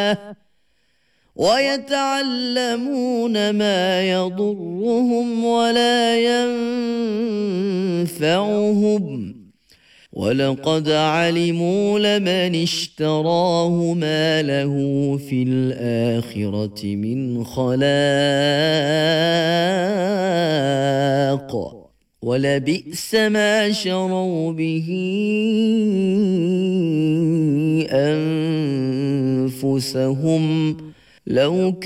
ويتعلمون ما يضرهم ولا ينفعهم ولقد علموا لمن اشتراه ما له في الآخرة من خلاق ولبئس ما شروا به أنفسهم لو